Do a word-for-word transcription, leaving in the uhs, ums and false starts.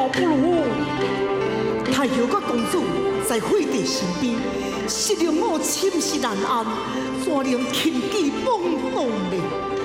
倒不如太后甲公主在惠帝身边，实令我寝食难安，怎能轻举妄动呢？